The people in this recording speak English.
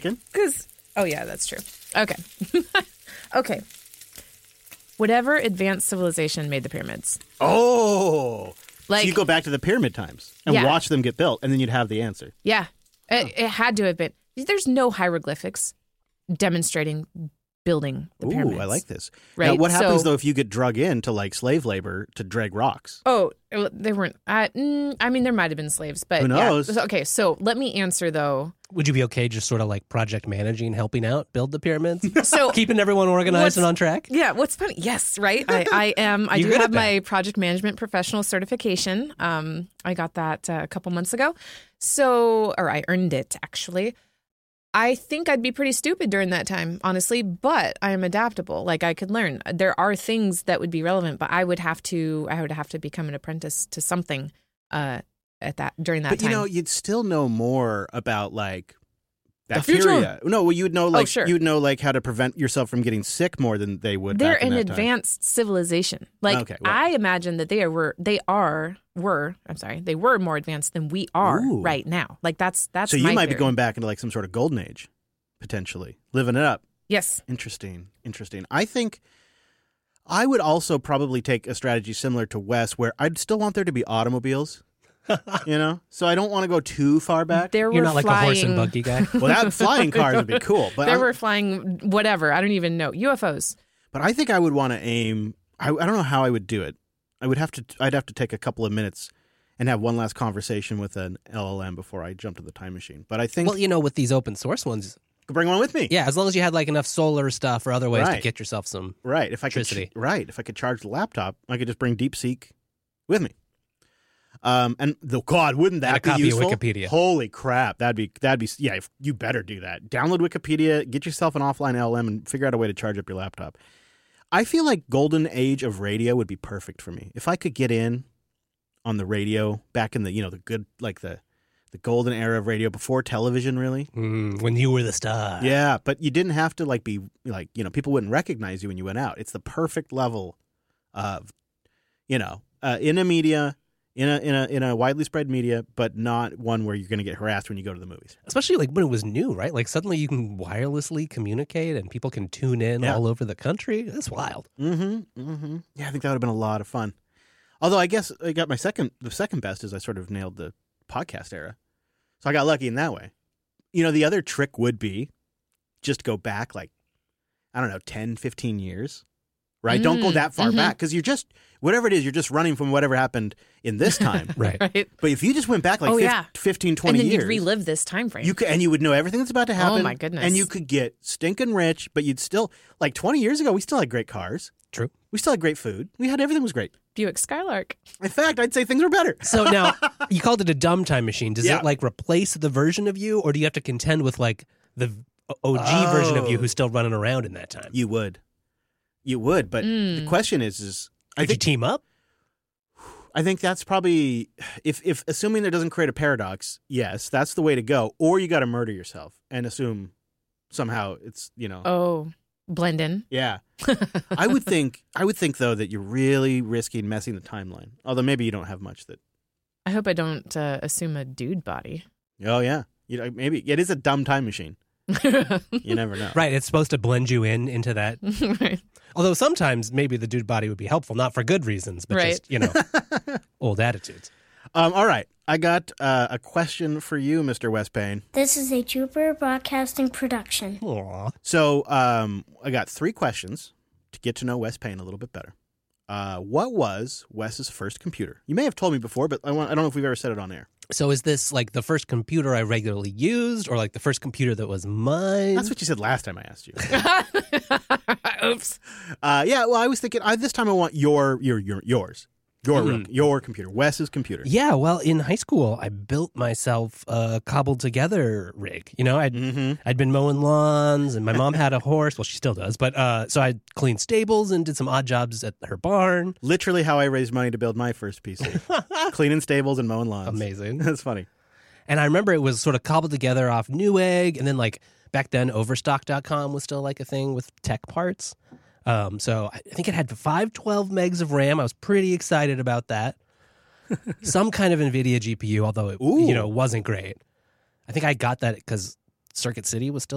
thinking? Oh, yeah, that's true. Okay. Okay. Whatever advanced civilization made the pyramids. Oh. Like, so you go back to the pyramid times and watch them get built, and then you'd have the answer. Yeah. It had to have been. There's no hieroglyphics demonstrating building the pyramids. Ooh, I like this. Right? Now, what happens, though, if you get drug into, like, slave labor to drag rocks? Oh, they weren't. I mean, there might have been slaves, but who knows? Yeah. Okay, so let me answer, though. Would you be okay just sort of like project managing, helping out, build the pyramids? So keeping everyone organized and on track? Yeah, what's funny? Yes, right? I am. I do have my project management professional certification. I got that a couple months ago. Or I earned it, actually. I think I'd be pretty stupid during that time, honestly, but I am adaptable. Like, I could learn. There are things that would be relevant, but I would have to become an apprentice to something during that time. But, you know, you'd still know more about, like, the future. bacteria. No, well, you'd know, like, sure. you'd know, like, how to prevent yourself from getting sick more than they would They're back in an that time. advanced civilization. Like, Okay, well. I imagine that they were more advanced than we are right now. Like, that's So you my might be theory. going back into, like, some sort of golden age, potentially. Living it up. Yes. Interesting. I think I would also probably take a strategy similar to Wes, where I'd still want there to be automobiles. You know? So I don't want to go too far back. You're You're not like a horse and buggy guy. Well, that flying cars would be cool. But There were flying whatever. I don't even know. UFOs. But I think I would want to aim. I don't know how I would do it. I'd have to take a couple of minutes and have one last conversation with an LLM before I jump to the time machine. But I think Well, you know, with these open source ones, bring one with me. yeah, as long as you had like enough solar stuff or other ways to Right. get yourself some. Right. If I could, Electricity. if I could charge the laptop, I could just bring DeepSeek with me. And God, wouldn't that And a be copy of useful? Wikipedia. Holy crap, that'd be yeah. You better do that. Download Wikipedia, get yourself an offline LLM, and figure out a way to charge up your laptop. I feel like golden age of radio would be perfect for me. If I could get in on the radio back in the the good the golden era of radio before television, really. When you were the star. Yeah, but you didn't have to be people wouldn't recognize you when you went out. It's the perfect level of in a media. In a widely spread media, but not one where you're going to get harassed when you go to the movies. Especially like when it was new, right? Like suddenly you can wirelessly communicate and people can tune in all over the country. That's wild. Mm-hmm. Mm-hmm. Yeah, I think that would have been a lot of fun. Although I guess I got the second best is I sort of nailed the podcast era. So I got lucky in that way. The other trick would be just go back 10, 15 years. Right? Don't go that far back because you're just, whatever it is, you're just running from whatever happened in this time. Right. Right. But if you just went back 15, 20 and then years. you'd relive this time frame. You would know everything that's about to happen. Oh, my goodness. And you could get stinking rich, but you'd still, 20 years ago, we still had great cars. True. We still had great food. Everything was great. Buick Skylark. In fact, I'd say things were better. So now you called it a dumb time machine. Does Yeah. it replace the version of you, or do you have to contend with the OG version of you who's still running around in that time? You would, but the question is Could you team up? I think that's probably if assuming it doesn't create a paradox. Yes, that's the way to go. Or you got to murder yourself and assume somehow it's Oh, blend in. Yeah, I would think though that you're really risking messing the timeline. Although maybe you don't have much that. I hope I don't assume a dude body. Oh yeah, maybe it is a dumb time machine. You never know. Right, it's supposed to blend you into that. Right. Although sometimes maybe the dude body would be helpful, not for good reasons, but Right. just, old attitudes. All right, I got a question for you, Mr. Wes Payne. This is a Jupiter Broadcasting production. Aw. So I got 3 questions to get to know Wes Payne a little bit better. What was Wes's first computer? You may have told me before, but I don't know if we've ever said it on air. So is this the first computer I regularly used, or the first computer that was mine? That's what you said last time I asked you. Oops. Yeah, well, I was thinking this time I want yours. Your computer, Wes's computer. Yeah, well, in high school, I built myself a cobbled together rig. I'd been mowing lawns, and my mom had a horse. Well, she still does, but so I cleaned stables and did some odd jobs at her barn. Literally how I raised money to build my first PC. Cleaning stables and mowing lawns. Amazing. That's funny. And I remember it was sort of cobbled together off Newegg, and then back then, Overstock.com was still a thing with tech parts. So I think it had 512 megs of RAM. I was pretty excited about that. Some kind of NVIDIA GPU, although it wasn't great. I think I got that because Circuit City was still